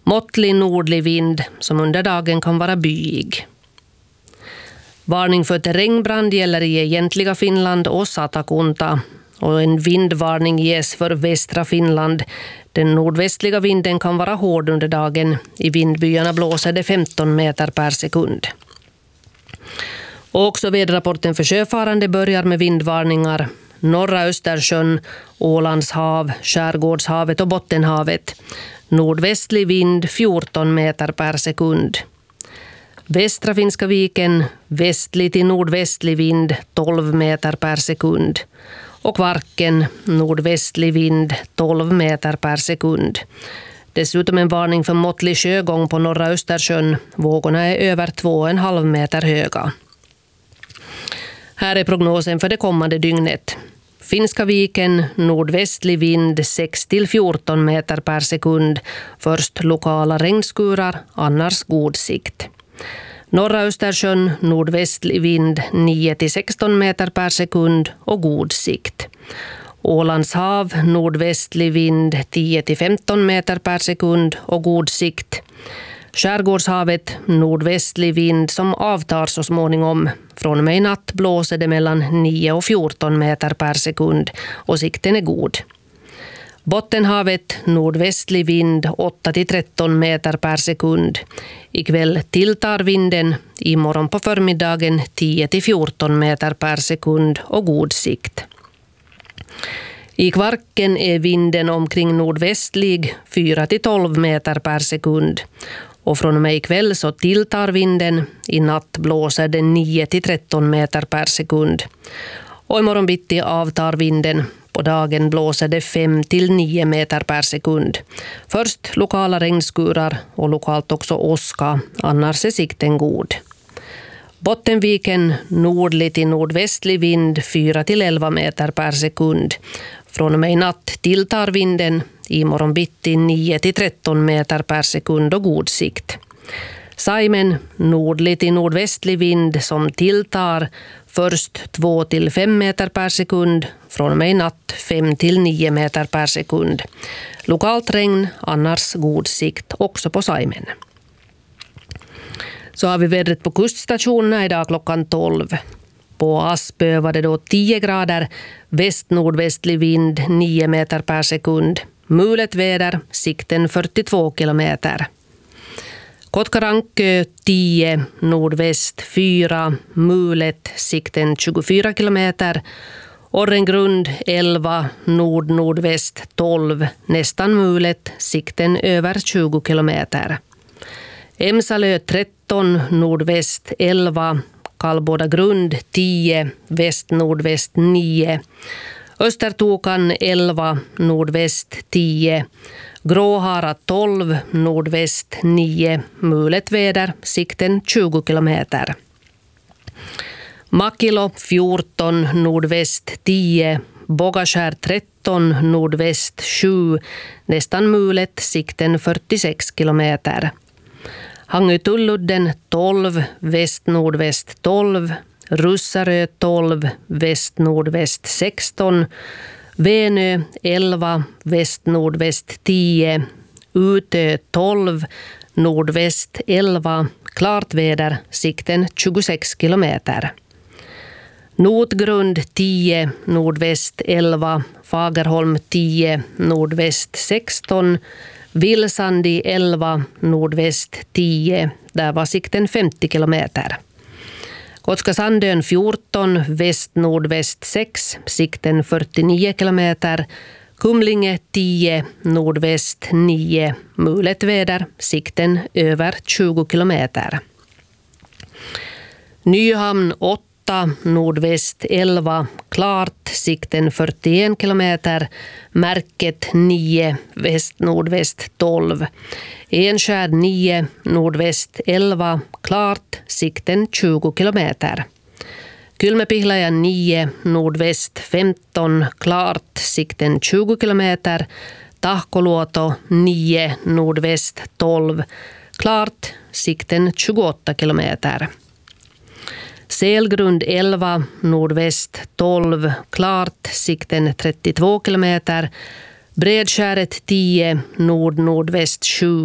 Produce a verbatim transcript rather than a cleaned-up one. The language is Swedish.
Måttlig nordlig vind som under dagen kan vara byig. Varning för terrängbrand gäller i egentliga Finland och Satakunta. Och en vindvarning ges för västra Finland. Den nordvästliga vinden kan vara hård under dagen. I vindbyarna blåser det femton meter per sekund. Och också väderrapporten för sjöfarande börjar med vindvarningar. Norra Östersjön, Ålands hav, Skärgårdshavet och Bottenhavet. Nordvästlig vind fjorton meter per sekund. Västra Finska viken, västlig till nordvästlig vind tolv meter per sekund. Och Kvarken, nordvästlig vind tolv meter per sekund. Dessutom en varning för måttlig sjögång på norra Östersjön. Vågorna är över två och en halv meter höga. Här är prognosen för det kommande dygnet. Finska viken, nordvästlig vind sex till fjorton meter per sekund. Först lokala regnskurar, annars god sikt. Norra Östersjön, nordvästlig vind nio till sexton meter per sekund och god sikt. Ålands hav, nordvästlig vind tio till femton meter per sekund och god sikt. Skärgårdshavet, nordvästlig vind som avtar så småningom. Från och med i natt blåser det mellan nio och fjorton meter per sekund och sikten är god. Bottenhavet, nordvästlig vind åtta till tretton meter per sekund. Ikväll tilltar vinden, imorgon på förmiddagen tio till fjorton meter per sekund och god sikt. I Kvarken är vinden omkring nordvästlig fyra till tolv meter per sekund. Och från och med ikväll så tilltar vinden, i natt blåser den nio till tretton meter per sekund. Och imorgon bitti avtar vinden. På dagen blåser det fem till nio meter per sekund. Först lokala regnskurar och lokalt också åska, annars är sikten god. Bottenviken, nordlig till nordvästlig vind fyra till elva meter per sekund. Från och med i natt tilltar vinden, imorgon bitti nio till tretton meter per sekund och god sikt. Saimen, nordlig till nordvästlig vind som tilltar, först två till fem meter per sekund, från och med i natt fem till nio meter per sekund. Lokalt regn, annars god sikt också på Saimen. Så har vi vädret på kuststationerna idag klockan tolv. På Aspö var det då tio grader, väst-nordvästlig vind nio meter per sekund. Mulet väder, sikten fyrtiotvå kilometer. Kotkarankö tio, nordväst fyra, mulet, sikten tjugofyra kilometer. Orrengrund elva, nord-nordväst tolv, nästan mulet, sikten över tjugo kilometer. Emsalö tretton, nordväst elva, Kallboda grund tio, väst-nordväst nio. Östertokan elva, nordväst tio. Gråhara tolv, nordväst nio, mulet väder, sikten tjugo kilometer. Makilo fjorton, nordväst tio, Bogaskär tretton, nordväst sju, nästan mulet, sikten fyrtiosex kilometer. Hangötulludden tolv, väst-nordväst tolv, Russarö tolv, väst-nordväst sexton, Venö elva, väst-nordväst tio, Utö tolv, nordväst elva, klart väder, sikten tjugosex kilometer. Notgrund tio, nordväst elva, Fagerholm tio, nordväst sexton, Vilsandi elva, nordväst tio, där var sikten femtio kilometer. Kotkasandön fjorton, väst-nordväst sex, sikten fyrtionio kilometer. Kumlinge tio, nordväst nio, mulet väder, sikten över tjugo kilometer. Nyhamn åtta, nordväst elva, klart, sikten fyrtioen kilometer. Märket nio, väst-nordväst tolv. Enskärd nio, nordväst elva, klart, sikten tjugo kilometer. Kylmäpihlaja nio, nordväst femton, klart, sikten tjugo kilometer. Tahkoluoto nio, nordväst tolv, klart, sikten tjugoåtta kilometer. Selgrund elva, nordväst tolv, klart, sikten trettiotvå kilometer. Bredskäret tio, nord-nordväst sju,